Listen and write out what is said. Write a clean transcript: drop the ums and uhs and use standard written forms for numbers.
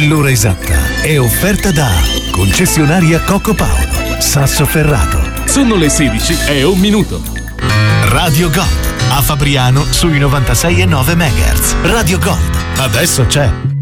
L'ora esatta è offerta da concessionaria Coco Paolo, Sassoferrato. Sono le 16:01. Radio Gold, a Fabriano sui 96,9 MHz. Radio Gold, adesso c'è.